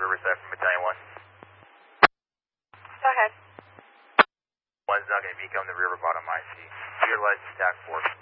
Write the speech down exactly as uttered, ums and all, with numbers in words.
Riverside from Battalion one. Go ahead. One's not going to become the river bottom I C. Utilize the stack force.